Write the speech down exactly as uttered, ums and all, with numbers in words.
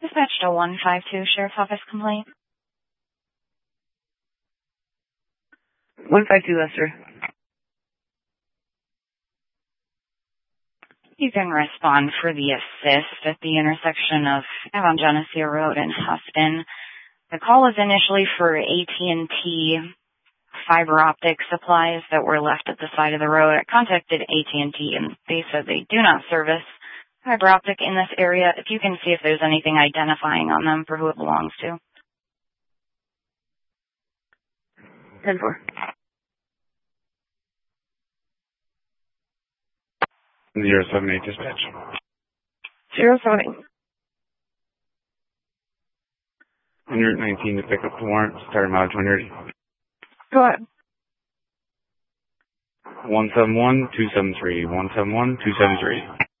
Dispatch to one five two, Sheriff's Office complaint. one five two, Lester. You can respond for the assist at the intersection of Avon Geneseo Road and Huston. The call was initially for A T and T fiber optic supplies that were left at the side of the road. I contacted A T and T and they said they do not service fiber optic in this area. If you can see if there's anything identifying on them for who it belongs to. ten four. Zero seven eight dispatch. Zero seven eight. one nineteen to pick up the warrant. Start mileage one thirty. Go ahead. one seven one two seven three. one seven one two seven three.